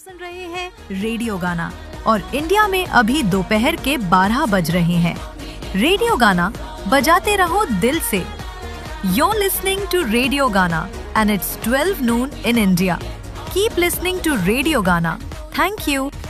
सुन रहे हैं रेडियो गाना और इंडिया में अभी दोपहर के 12 बज रहे हैं। रेडियो गाना बजाते रहो दिल से। You're listening to Radio Gana and it's 12 noon in India. Keep listening to Radio Gana. Thank you.